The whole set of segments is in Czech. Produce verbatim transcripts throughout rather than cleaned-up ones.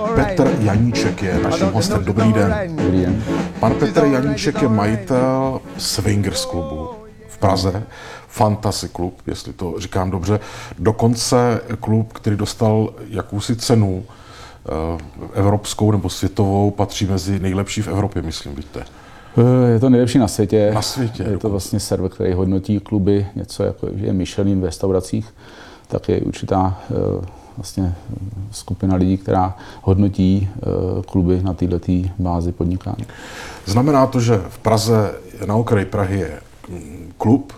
Petr Janíček je naším hostem. Dobrý den. Dobrý den. Pan Petr Janíček je majitel Swingers klubu v Praze, Fantasy klub, jestli to říkám dobře. Dokonce klub, který dostal jakousi cenu evropskou nebo světovou, patří mezi nejlepší v Evropě, myslím, víte. Je to nejlepší na světě. Na světě. Je to vlastně server, který hodnotí kluby, něco jako je Michelin v restauracích, tak je určitá vlastně skupina lidí, která hodnotí kluby na této bázi podnikání. Znamená to, že v Praze, na okraji Prahy je klub,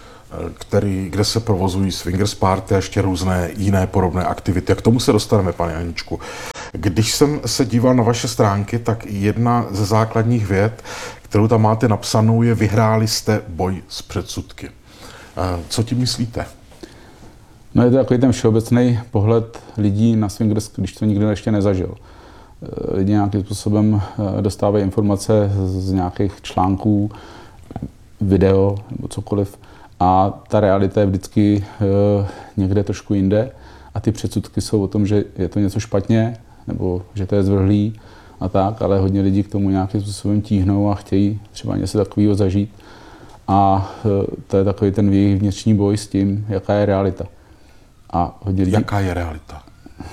který, kde se provozují swingers party a ještě různé jiné podobné aktivity. A k tomu se dostaneme, pane Janíčku. Když jsem se díval na vaše stránky, tak jedna ze základních vět, kterou tam máte napsanou, je: vyhráli jste boj s předsudky. Co tím myslíte? No, je to takový ten všeobecný pohled lidí na swingers, když to nikdo ještě nezažil. Lidi nějakým způsobem dostávají informace z nějakých článků, video nebo cokoliv. A ta realita je vždycky e, někde trošku jinde. A ty předsudky jsou o tom, že je to něco špatně, nebo že to je zvrhlý a tak, ale hodně lidí k tomu nějakým způsobem tíhnou a chtějí třeba něco takového zažít. A e, to je takový ten jejich vnitřní boj s tím, jaká je realita. A hodně lidí... Jaká je realita?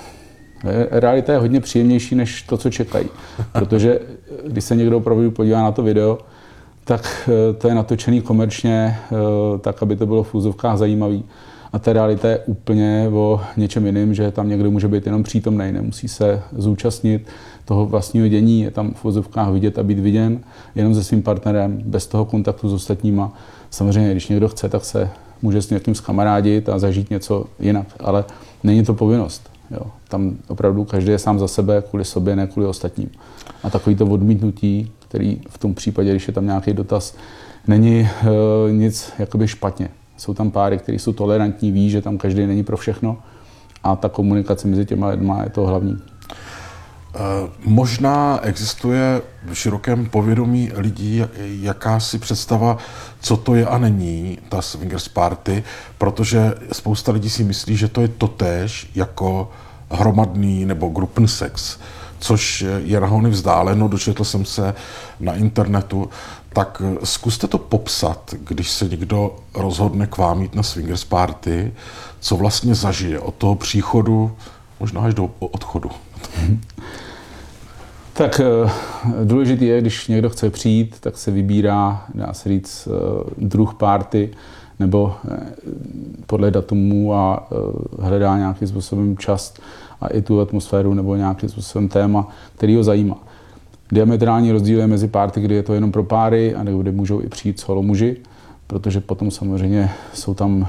Realita je hodně příjemnější než to, co čekají. Protože když se někdo opravdu podívá na to video, tak to je natočený komerčně, tak, aby to bylo v úzovkách zajímavý. A ta realita je úplně o něčem jiném, že tam někdo může být jenom přítomný, nemusí se zúčastnit toho vlastního dění, je tam v úzovkách vidět a být viděn jenom se svým partnerem, bez toho kontaktu s ostatníma. Samozřejmě, když někdo chce, tak se může s někým zkamarádit a zažít něco jinak, ale není to povinnost. Jo. Tam opravdu každý je sám za sebe, kvůli sobě, ne kvůli ostatním. A takový to odmítnutí, který v tom případě, když je tam nějaký dotaz, není e, nic jakoby špatně. Jsou tam páry, které jsou tolerantní, ví, že tam každý není pro všechno a ta komunikace mezi těma lidma je to hlavní. E, možná existuje v širokém povědomí lidí jakási představa, co to je a není ta swingers party, protože spousta lidí si myslí, že to je totéž jako hromadný nebo grupn sex, což je nahony vzdáleno, dočetl jsem se na internetu. Tak zkuste to popsat, když se někdo rozhodne k vám jít na swingers party, co vlastně zažije od toho příchodu, možná až do odchodu. Tak důležité je, když někdo chce přijít, tak se vybírá, dá se říct, druh party, nebo podle datumů a hledá nějakým způsobem čas a i tu atmosféru nebo nějakým způsobem téma, který ho zajímá. Diametrální rozdíl je mezi party, kdy je to jenom pro páry a kde můžou i přijít solo muži, protože potom samozřejmě jsou tam uh,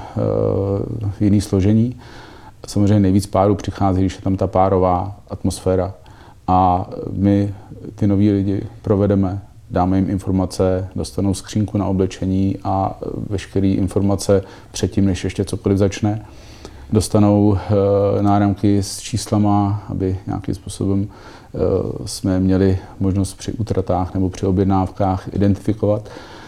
jiný složení. Samozřejmě nejvíc párů přichází, když je tam ta párová atmosféra. A my ty nový lidi provedeme, dáme jim informace, dostanou skřínku na oblečení a veškeré informace předtím, než ještě cokoliv začne. Dostanou e, náramky s číslama, aby nějakým způsobem e, jsme měli možnost při útratách nebo při objednávkách identifikovat.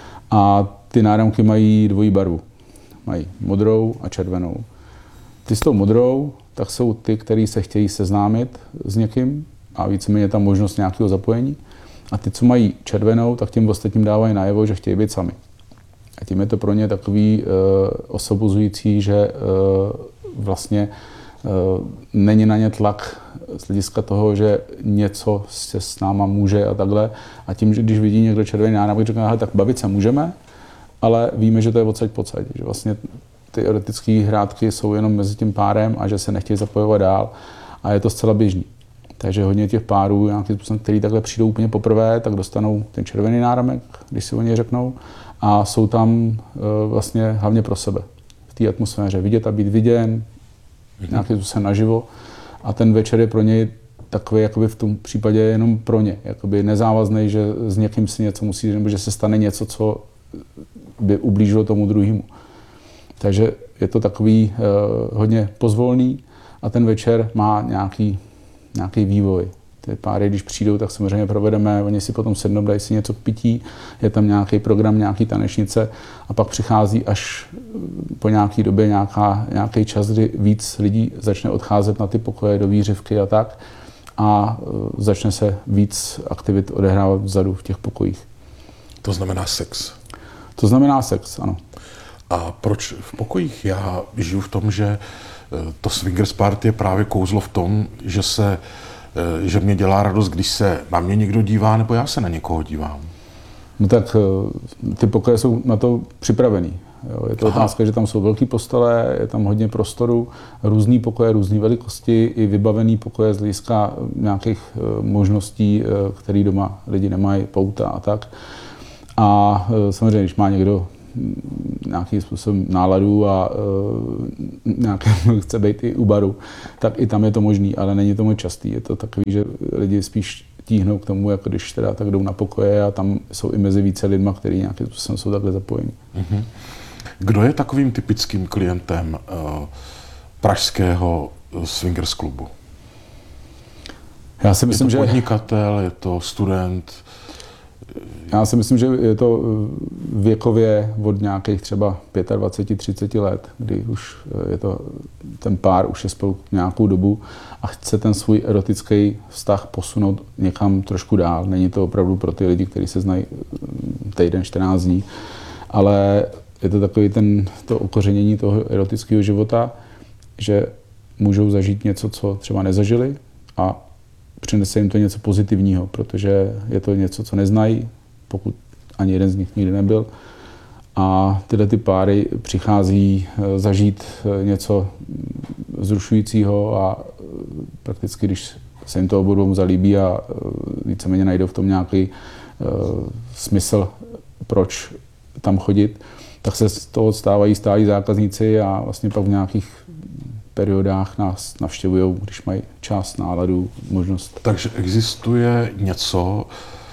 A ty náramky mají dvojí barvu. Mají modrou a červenou. Ty s tou modrou, tak jsou ty, kteří se chtějí seznámit s někým a víceméně je tam možnost nějakého zapojení. A ty, co mají červenou, tak tím ostatním dávají najevo, že chtějí být sami. A tím je to pro ně takový e, osobozující, že e, vlastně e, není na ně tlak z hlediska toho, že něco se s náma může a takhle. A tím, že když vidí někdo červený náramek, říká, tak bavit se můžeme, ale víme, že to je odsaď pocať. Že vlastně ty erotické hrátky jsou jenom mezi tím párem a že se nechtějí zapojovat dál. A je to zcela běžný. Takže hodně těch párů, nějakým způsobem, který takhle přijdou úplně poprvé, tak dostanou ten červený náramek, když si o něj řeknou. A jsou tam e, vlastně hlavně pro sebe. V té atmosféře vidět a být viděn, mm-hmm. nějakým způsobem naživo. A ten večer je pro něj takový, jakoby v tom případě jenom pro ně. Jakoby nezávazný, že s někým si něco musí, nebo že se stane něco, co by ublížilo tomu druhému. Takže je to takový e, hodně pozvolný a ten večer má nějaký nějaký vývoj. Ty páry, když přijdou, tak samozřejmě provedeme, oni si potom sednou, dají si něco k pití, je tam nějaký program, nějaký tanečnice a pak přichází až po nějaký době nějaká, nějaký čas, kdy víc lidí začne odcházet na ty pokoje do výřivky a tak. a začne se víc aktivit odehrávat vzadu v těch pokojích. To znamená sex. To znamená sex, ano. A proč v pokojích? Já žiju v tom, že to swingers party je právě kouzlo v tom, že se, že mě dělá radost, když se na mě někdo dívá, nebo já se na někoho dívám. No tak ty pokoje jsou na to připravený. Jo, je to Aha. otázka, že tam jsou velký postele, je tam hodně prostoru, různý pokoje, různé velikosti, i vybavený pokoje z hlediska nějakých možností, které doma lidi nemají, pouta a tak. A samozřejmě, když má někdo nějakým způsobem náladu a nějaké chce být i u baru, tak i tam je to možný, ale není to moc častý. Je to takový, že lidi spíš tíhnou k tomu, jako když teda tak jdou na pokoje a tam jsou i mezi více lidma, kteří nějakým způsobem jsou takhle zapojení. Mm-hmm. Kdo je takovým typickým klientem uh, pražského swingers klubu? Já si myslím, je to že podnikatel, je to student? Já si myslím, že je to věkově od nějakých třeba dvacet pět třicet let, kdy už je to, ten pár už je spolu nějakou dobu a chce ten svůj erotický vztah posunout někam trošku dál. Není to opravdu pro ty lidi, kteří se znají týden, čtrnáct dní, ale je to takový ten, to okořenění toho erotického života, že můžou zažít něco, co třeba nezažili a přinese jim to něco pozitivního, protože je to něco, co neznají, pokud ani jeden z nich nikdy nebyl. A tyhle ty páry přichází zažít něco vzrušujícího a prakticky, když se jim to obou dvou zalíbí a víceméně najdou v tom nějaký uh, smysl, proč tam chodit, tak se z toho stávají stálí zákazníci a vlastně pak v nějakých periodách nás navštěvují, když mají čas, náladu, možnost. Takže existuje něco,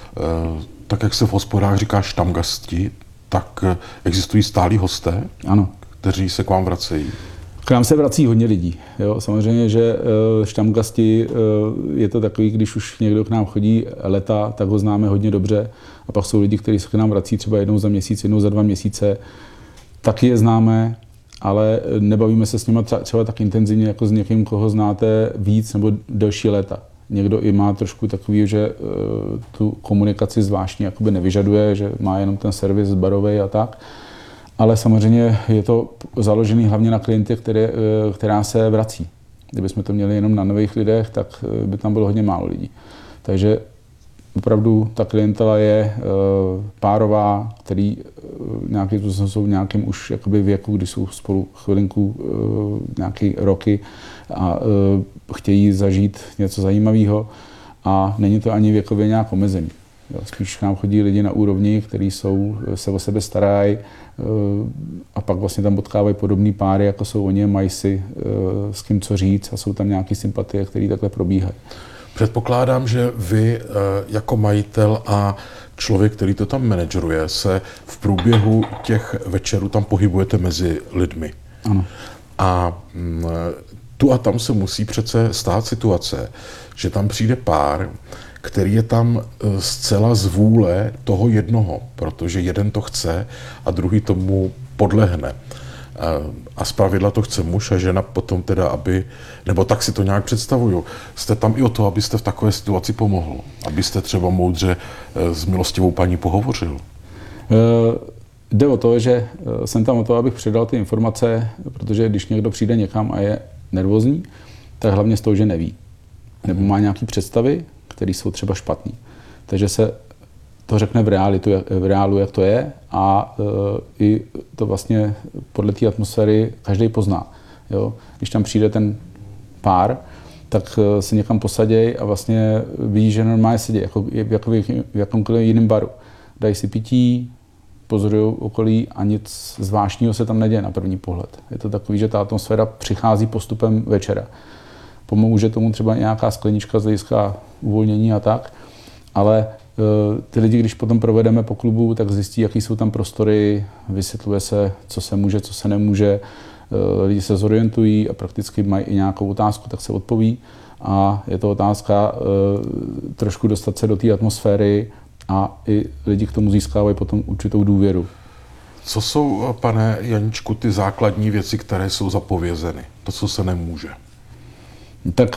tak jak se v hospodách říká štamgasti, tak existují stálí hosté, ano, kteří se k vám vracejí? K nám se vrací hodně lidí. Jo. Samozřejmě, že štamgasti je to takový, když už někdo k nám chodí leta, tak ho známe hodně dobře. A pak jsou lidi, kteří se k nám vrací třeba jednou za měsíc, jednou za dva měsíce. Taky je známe, ale nebavíme se s nimi třeba, třeba tak intenzivně jako s někým, koho znáte víc nebo delší léta. Někdo i má trošku takový, že uh, tu komunikaci zvláštní jakoby nevyžaduje, že má jenom ten servis barovej a tak. Ale samozřejmě je to založené hlavně na klientě, které, uh, která se vrací. Kdybychom to měli jenom na nových lidech, tak uh, by tam bylo hodně málo lidí. Takže opravdu ta klientela je uh, párová, který uh, nějakým způsobem jsou v nějakém už jakoby věku, kdy jsou spolu chvilinku uh, nějaké roky a uh, chtějí zažít něco zajímavého a není to ani věkově nějak omezený. Jo, spíš k nám chodí lidi na úrovni, kteří jsou, se o sebe starají uh, a pak vlastně tam potkávají podobné páry, jako jsou oni, mají si uh, s kým co říct a jsou tam nějaké sympatie, které takhle probíhají. Předpokládám, že vy jako majitel a člověk, který to tam manažeruje, se v průběhu těch večerů tam pohybujete mezi lidmi. Ano. A tu a tam se musí přece stát situace, že tam přijde pár, který je tam zcela z vůle toho jednoho, protože jeden to chce a druhý tomu podlehne. A zpravidla to chce muž a žena potom teda, aby, nebo tak si to nějak představuju. Jste tam i o to, abyste v takové situaci pomohl, abyste třeba moudře s milostivou paní pohovořil. Jde o to, že jsem tam o to, abych předal ty informace, protože když někdo přijde někam a je nervózní, tak hlavně z toho, že neví. Nebo má nějaké představy, které jsou třeba špatné. Takže se to řekne v, realitu, v reálu, jak to je a e, i to vlastně podle té atmosféry každý pozná. Jo? Když tam přijde ten pár, tak se někam posaděj a vlastně ví, že normálně sedí, jako, jako v jakomkoliv jiném baru. Dají si pití, pozorují okolí a nic zvláštního se tam neděje na první pohled. Je to takový, že ta atmosféra přichází postupem večera. Pomůže tomu třeba nějaká sklenička z hlediska uvolnění a tak, ale ty lidi, když potom provedeme po klubu, tak zjistí, jaký jsou tam prostory, vysvětluje se, co se může, co se nemůže. Lidi se zorientují a prakticky mají i nějakou otázku, tak se odpoví. A je to otázka trošku dostat se do té atmosféry a i lidi k tomu získávají potom určitou důvěru. Co jsou, pane Janíčku, ty základní věci, které jsou zapovězeny? To, co se nemůže? Tak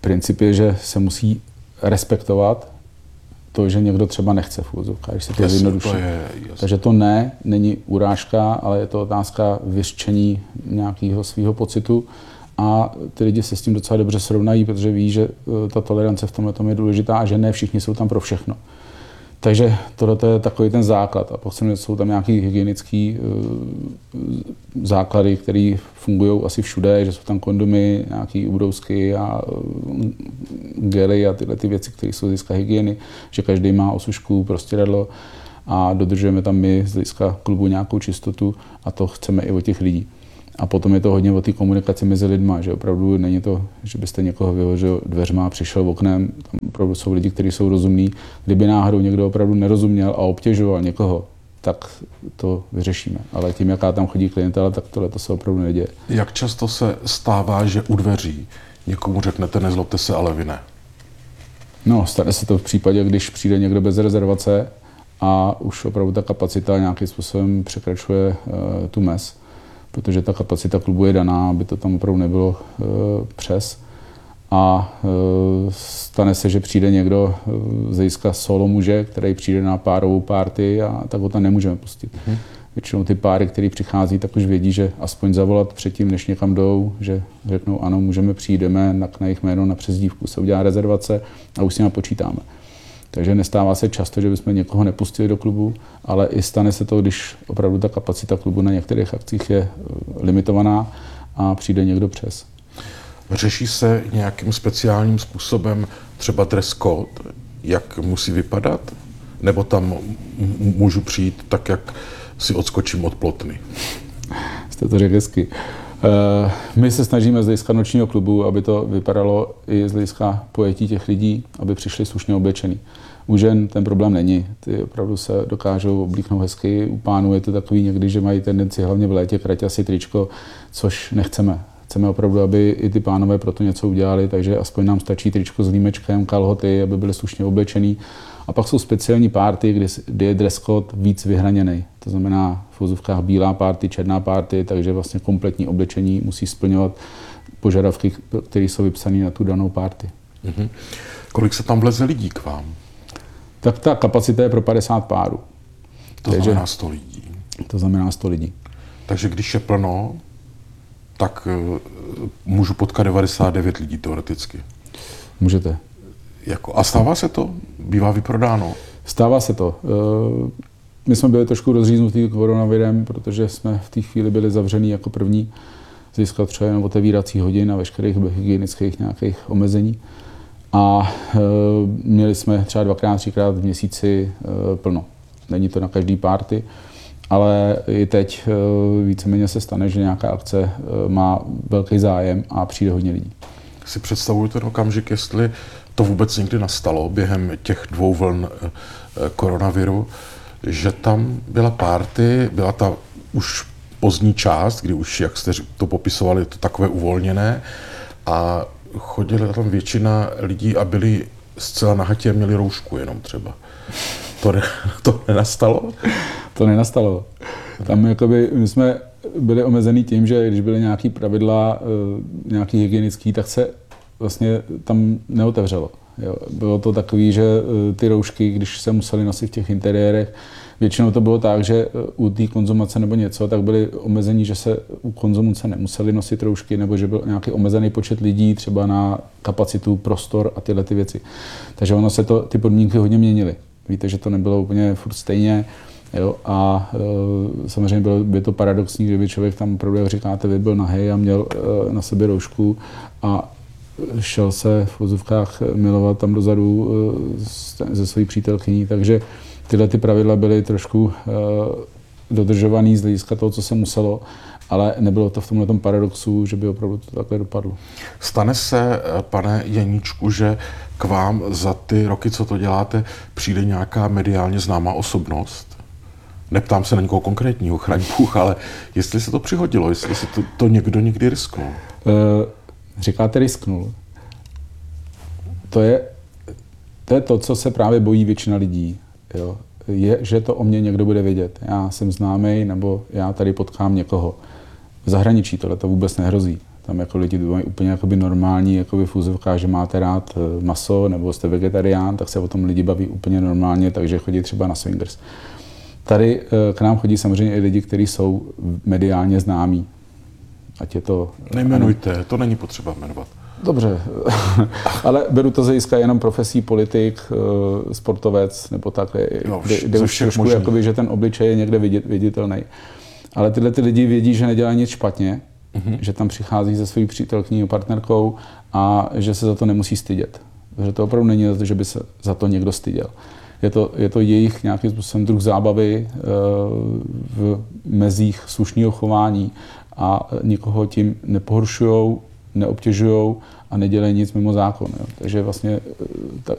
princip je, že se musí respektovat to, že někdo třeba nechce v úvozovkách, když se to zjednoduší. Takže to ne, není urážka, ale je to otázka vyřčení nějakého svého pocitu a ty lidi se s tím docela dobře srovnají, protože ví, že ta tolerance v tomhle tom je důležitá a že ne všichni jsou tam pro všechno. Takže tohle je takový ten základ. A potom jsou tam nějaké hygienické uh, základy, které fungují asi všude, že jsou tam kondomy, nějaké ubrousky a uh, gely a tyhle ty věci, které jsou z hlediska hygieny, že každý má osušku, prostěradlo a dodržujeme tam my z hlediska klubu nějakou čistotu a to chceme i od těch lidí. A potom je to hodně o té komunikaci mezi lidma, že opravdu není to, že byste někoho vyhořel dveřma a přišel oknem. Tam opravdu jsou lidi, kteří jsou rozumní. Kdyby náhodou někdo opravdu nerozuměl a obtěžoval někoho, tak to vyřešíme. Ale tím, jaká tam chodí klientela, tak tohle to se opravdu neděje. Jak často se stává, že u dveří někomu řeknete nezlobte se, ale vy ne? No, stane se to v případě, když přijde někdo bez rezervace a už opravdu ta kapacita nějakým způsobem překračuje uh, tu mez. Protože ta kapacita klubu je daná, aby to tam opravdu nebylo e, přes. A e, stane se, že přijde někdo e, z hlediska solo muže, který přijde na párovou party a tak ho tam nemůžeme pustit. Mm. Většinou ty páry, které přichází, tak už vědí, že aspoň zavolat předtím, než někam jdou, že řeknou ano, můžeme přijít, jdeme na, na jejich jméno, na přezdívku, se udělá rezervace a už s nimi počítáme. Takže nestává se často, že bychom někoho nepustili do klubu, ale i stane se to, když opravdu ta kapacita klubu na některých akcích je limitovaná a přijde někdo přes. Řeší se nějakým speciálním způsobem třeba dress code, jak musí vypadat? Nebo tam můžu přijít tak, jak si odskočím od plotny? Jste to řekl hezky. My se snažíme z hlediska nočního klubu, aby to vypadalo i z hlediska pojetí těch lidí, aby přišli slušně oblečení. U žen ten problém není. Ty opravdu se dokážou oblíknout hezky. U pánů je to takový někdy, že mají tendenci hlavně v létě kraťasy, tričko, což nechceme. Chceme opravdu, aby i ty pánové pro to něco udělali, takže aspoň nám stačí tričko s límečkem, kalhoty, aby byly slušně oblečený. A pak jsou speciální party, kdy, kdy je dress code víc vyhraněný. To znamená v vozovkách bílá party, černá party, takže vlastně kompletní oblečení musí splňovat požadavky, které jsou vypsané na tu danou party. Mm-hmm. Kolik se tam vleze lidí k vám? Tak ta kapacita je pro padesát párů. To takže, znamená sto lidí. To znamená sto lidí. Takže když je plno, tak uh, můžu potkat devadesát devět lidí teoreticky. Můžete. Jako, a stává se to? Bývá vyprodáno? Stává se to. My jsme byli trošku rozříznutí koronavirem, protože jsme v té chvíli byli zavřený jako první, získat třeba jenom otevírací hodin a veškerých hygienických nějakých omezení. A měli jsme třeba dvakrát, třikrát v měsíci plno. Není to na každý party, ale i teď víceméně se stane, že nějaká akce má velký zájem a přijde hodně lidí. Si představuju ten okamžik, jestli to vůbec někdy nastalo během těch dvou vln koronaviru, že tam byla party, byla ta už pozdní část, kdy už, jak jste to popisovali, to takové uvolněné a chodila tam většina lidí a byli zcela nahatě a měli roušku jenom třeba. To, ne, to nenastalo? To nenastalo. Tam jakoby, my jsme byli omezený tím, že když byly nějaké pravidla, nějaký hygienický, tak se vlastně tam neotevřelo. Jo. Bylo to takový, že ty roušky, když se museli nosit v těch interiérech, většinou to bylo tak, že u té konzumace nebo něco, tak byly omezení, že se u konzumace nemuseli nosit roušky, nebo že byl nějaký omezený počet lidí třeba na kapacitu, prostor a tyhle ty věci. Takže ono se to, ty podmínky hodně měnily. Víte, že to nebylo úplně furt stejně. Jo, a e, samozřejmě bylo by to paradoxní, kdyby člověk tam opravdu, jak říkáte, vy byl nahej a měl e, na sobě roušku a šel se v vozovkách milovat tam dozadu e, ze své přítelkyní, takže tyhle ty pravidla byly trošku e, dodržovaný z hlediska toho, co se muselo, ale nebylo to v tomhle paradoxu, že by opravdu to takhle dopadlo. Stane se, pane Janíčku, že k vám za ty roky, co to děláte, přijde nějaká mediálně známá osobnost? Neptám se na někoho konkrétního, chraň Bůh, ale jestli se to přihodilo, jestli se to, to někdo někdy risknul. Uh, říkáte risknul. To je, to je to, co se právě bojí většina lidí. Jo. Je, že to o mě někdo bude vědět. Já jsem známý, nebo já tady potkám někoho. V zahraničí tohle to vůbec nehrozí. Tam jako lidi mají úplně jakoby normální jakoby v úzovkách, že máte rád maso nebo jste vegetarián, tak se o tom lidi baví úplně normálně, takže chodí třeba na swingers. Tady k nám chodí samozřejmě i lidi, kteří jsou mediálně známí. Ať je to... Nejmenujte, to není potřeba jmenovat. Dobře, ale beru to z hlediska jenom profesí, politik, sportovec nebo takhle, jo, kde, kde už trošku jakoby, že ten obličej je někde vidět, viditelný. Ale tyhle ty lidi vědí, že nedělají nic špatně, mm-hmm. že tam přichází se svojí přítelkyní, partnerkou a že se za to nemusí stydět. Že to opravdu není za to, že by se za to někdo styděl. Je to, je to jejich nějakým způsobem druh zábavy v mezích slušného chování a nikoho tím nepohoršujou, neobtěžujou a nedělají nic mimo zákon. Jo. Takže vlastně ta,